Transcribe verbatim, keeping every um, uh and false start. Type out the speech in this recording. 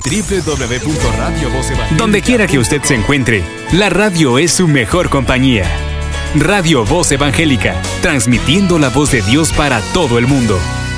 doble u doble u doble u punto radio voz evangélica. Donde quiera que usted se encuentre, la radio es su mejor compañía. Radio Voz Evangélica, transmitiendo la voz de Dios para todo el mundo.